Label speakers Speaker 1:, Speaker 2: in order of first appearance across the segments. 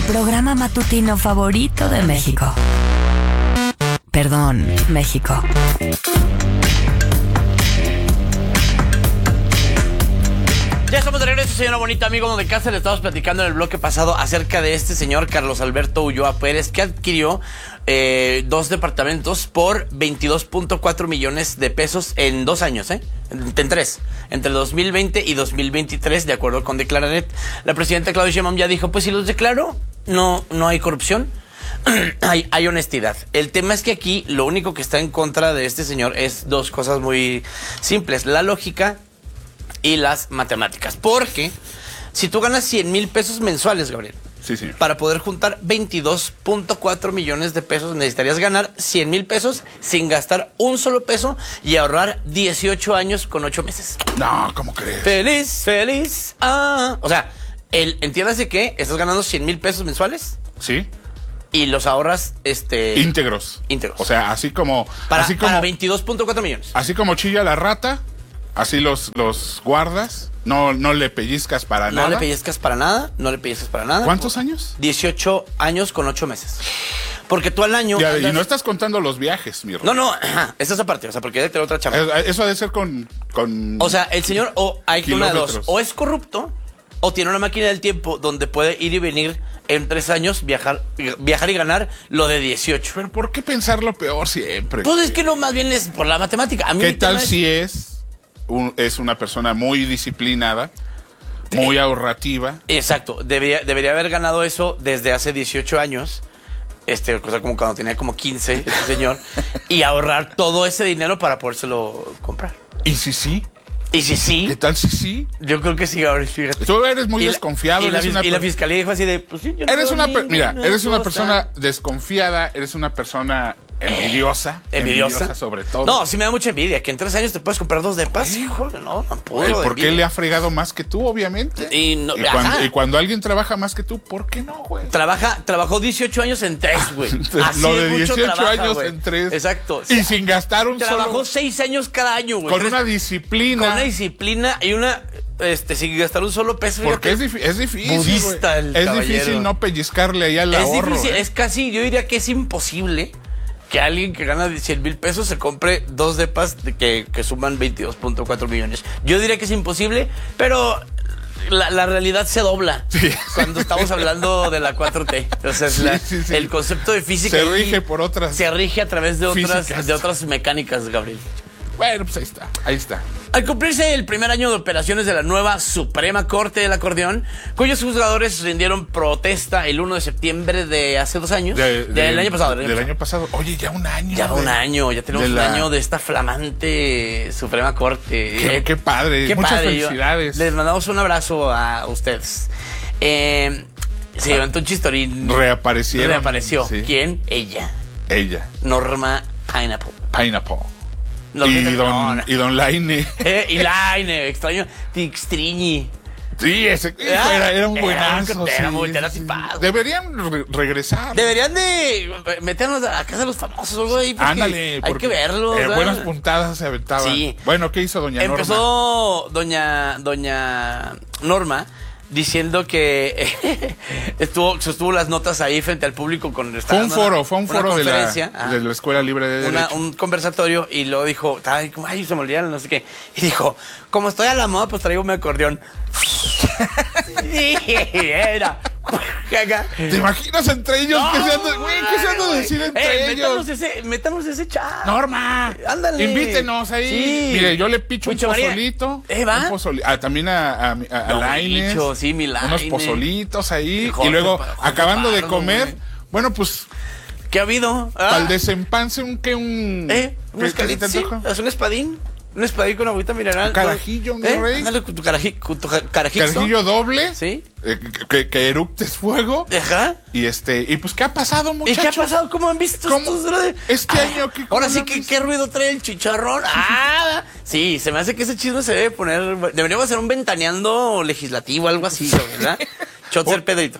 Speaker 1: programa matutino favorito de México. Perdón, México.
Speaker 2: Ya estamos de regreso, señora bonita, amigo de casa. Le estamos platicando en el bloque pasado acerca de este señor Carlos Alberto Ulloa Pérez, que adquirió 2 departamentos por 22.4 millones de pesos en 2 años, en 3, entre 2020 y 2023, de acuerdo con Declaranet. La presidenta Claudia Sheinbaum ya dijo, pues si los declaro, no hay corrupción, hay honestidad. El tema es que aquí lo único que está en contra de este señor es 2 cosas muy simples: la lógica y las matemáticas. Porque si tú ganas 100,000 pesos mensuales, Gabriel,
Speaker 3: sí, señor,
Speaker 2: para poder juntar 22.4 millones de pesos, necesitarías ganar 100,000 pesos sin gastar un solo peso y ahorrar 18 años con 8 meses.
Speaker 3: No, ¿cómo crees?
Speaker 2: Feliz, feliz. O sea, entiéndase que estás ganando 100,000 pesos mensuales.
Speaker 3: Sí.
Speaker 2: Y los ahorras,
Speaker 3: íntegros.
Speaker 2: O
Speaker 3: sea, así como
Speaker 2: para 22.4 millones.
Speaker 3: Así como chilla la rata, así los guardas. No le pellizcas para nada.
Speaker 2: No le pellizcas para nada.
Speaker 3: ¿Cuántos años?
Speaker 2: 18 años con 8 meses. Porque tú al año...
Speaker 3: Ya, y no estás contando los viajes, mi Rey.
Speaker 2: No, esa es aparte, o sea, porque debe tener otra chamba.
Speaker 3: Eso ha de ser con
Speaker 2: O sea, el señor, hay que una de dos, o es corrupto, o tiene una máquina del tiempo donde puede ir y venir en 3 años, viajar y ganar lo de 18.
Speaker 3: Pero ¿por qué pensar lo peor siempre?
Speaker 2: Pues es que no, más bien es por la matemática. A mí
Speaker 3: ¿Qué tal si es una persona muy disciplinada, muy ahorrativa?
Speaker 2: Exacto, debería haber ganado eso desde hace 18 años, cosa como cuando tenía como 15, este señor, y ahorrar todo ese dinero para podérselo comprar.
Speaker 3: ¿Y si sí?
Speaker 2: ¿Y si sí?
Speaker 3: ¿Qué tal si sí?
Speaker 2: Yo creo que sí, Gabriel, fíjate.
Speaker 3: Tú eres muy desconfiado.
Speaker 2: Y la fiscalía dijo así de, pues sí, yo
Speaker 3: eres
Speaker 2: no
Speaker 3: eres una persona desconfiada, eres una persona envidiosa. Envidiosa sobre todo.
Speaker 2: No, sí me da mucha envidia, que en 3 años te puedes comprar 2 depas. Híjole, no puedo.
Speaker 3: ¿Por qué le ha fregado más que tú, obviamente? Y cuando alguien trabaja más que tú, ¿por qué no, güey?
Speaker 2: Trabajó 18 años en 3, güey.
Speaker 3: Lo de 18 años en 3.
Speaker 2: Exacto.
Speaker 3: Y sin gastar un
Speaker 2: Trabajó
Speaker 3: solo...
Speaker 2: 6 años cada año, güey.
Speaker 3: Con una disciplina.
Speaker 2: Con una disciplina y una... sin gastar un solo peso.
Speaker 3: Porque es difícil.
Speaker 2: Budista el
Speaker 3: es
Speaker 2: caballero.
Speaker 3: Difícil no pellizcarle ahí al ahorro.
Speaker 2: Es difícil, es casi, yo diría que es imposible que alguien que gana 100,000 pesos se compre 2 depas que suman 22.4 millones. Yo diría que es imposible, pero la realidad se dobla cuando estamos hablando de la 4T. O sea, el concepto de física
Speaker 3: se rige por otras.
Speaker 2: Se rige a través de otras mecánicas, Gabriel.
Speaker 3: Bueno, pues ahí está.
Speaker 2: Al cumplirse el primer año de operaciones de la nueva Suprema Corte del Acordeón, cuyos juzgadores rindieron protesta el 1 de septiembre de hace 2 años. Del año pasado.
Speaker 3: Del año pasado. Oye, ya un año.
Speaker 2: Ya tenemos un año de esta flamante Suprema Corte.
Speaker 3: Qué padre. Muchas felicidades.
Speaker 2: Les mandamos un abrazo a ustedes. Se levantó un chistorín. Reapareció. Sí. ¿Quién? Ella. Norma Pineapple.
Speaker 3: Y don Laine.
Speaker 2: Y Laine, extraño. Tixtriñi.
Speaker 3: Sí, ese era un buenazo.
Speaker 2: Era tipado.
Speaker 3: Deberían regresar.
Speaker 2: Deberían de meternos a casa de los famosos o algo ahí.
Speaker 3: Ándale.
Speaker 2: Hay que verlo.
Speaker 3: Buenas puntadas se aventaban. Sí. Bueno, ¿qué hizo doña Norma?
Speaker 2: Empezó doña Norma diciendo que sostuvo las notas ahí frente al público con
Speaker 3: fue un foro de la Escuela Libre de Derecho.
Speaker 2: Un conversatorio, y luego dijo, ay, se me olvidaron, no sé qué. Y dijo, como estoy a la moda, pues traigo mi acordeón. Era.
Speaker 3: ¿Te imaginas entre ellos? No, ¿qué se han de decir entre ellos?
Speaker 2: Métanos ese chat.
Speaker 3: Norma,
Speaker 2: ándale.
Speaker 3: Invítenos ahí. Sí. Mire, yo le picho un pozolito. También a Laine.
Speaker 2: Sí, mi Laine.
Speaker 3: Unos pozolitos ahí. Jorge, y luego, acabando de comer, bueno, pues...
Speaker 2: ¿Qué ha habido?
Speaker 3: Para el desempance, un
Speaker 2: ¿Un escalito? Sí, es un espadín. Un espadín con agüita mineral.
Speaker 3: Carajillo, mi rey.
Speaker 2: Ándale con tu carajillo.
Speaker 3: Carajillo doble.
Speaker 2: Sí.
Speaker 3: Que eructes fuego.
Speaker 2: Ajá.
Speaker 3: Y pues, ¿qué ha pasado, muchachos?
Speaker 2: ¿Y qué ha pasado? ¿Cómo han visto estos?
Speaker 3: Este año que...
Speaker 2: Ahora sí que, ¿qué ruido trae el chicharrón? Sí, se me hace que ese chisme se debe poner... Deberíamos hacer un ventaneando legislativo, algo así, ¿verdad? Chotzer Pedrito.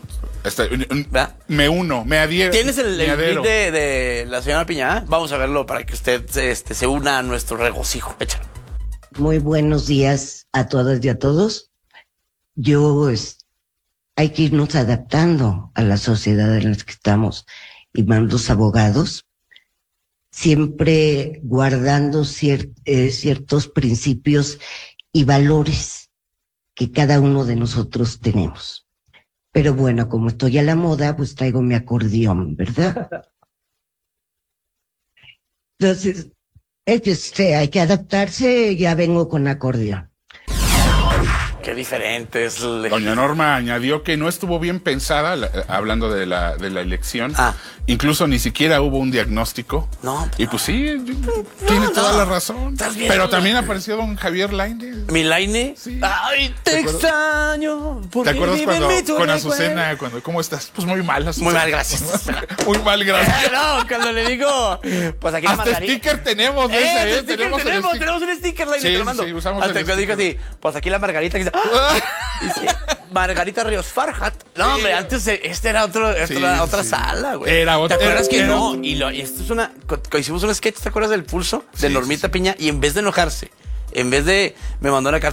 Speaker 3: Me adhiero.
Speaker 2: ¿Tienes el link de la señora Piña? Vamos a verlo para que usted se una a nuestro regocijo. Échalo.
Speaker 4: Muy buenos días a todas y a todos. Yo hay que irnos adaptando a la sociedad en la que estamos, y más los abogados, siempre guardando ciertos principios y valores que cada uno de nosotros tenemos. Pero bueno, como estoy a la moda, pues traigo mi acordeón, ¿verdad? Entonces, hay que adaptarse, ya vengo con acordeón.
Speaker 2: Qué diferente es.
Speaker 3: Doña Norma añadió que no estuvo bien pensada, hablando de la elección. Incluso ni siquiera hubo un diagnóstico.
Speaker 2: No.
Speaker 3: Y pues sí, tiene toda la razón. Pero también apareció don Javier Lainez.
Speaker 2: ¿Mi Lainez?
Speaker 3: Sí.
Speaker 2: Ay, te extraño.
Speaker 3: ¿Te acuerdas cuando con Azucena, ¿cómo estás? Pues muy mal, Azucena.
Speaker 2: Muy mal, gracias.
Speaker 3: Muy mal, gracias.
Speaker 2: No, cuando le digo, pues aquí la
Speaker 3: hasta
Speaker 2: margarita.
Speaker 3: sticker tenemos, ¿ves?
Speaker 2: Tenemos un sticker, Lainez, te lo mando.
Speaker 3: Sí, usamos
Speaker 2: hasta
Speaker 3: el
Speaker 2: que dijo así, pues aquí la margarita. Dice, Margarita Ríos Farhat. No, hombre, antes era otra sala, güey.
Speaker 3: Era otra.
Speaker 2: ¿Te acuerdas que no? Y esto es hicimos un sketch, ¿te acuerdas del pulso? De Normita Piña, y en vez de enojarse, en vez de me mandó una carta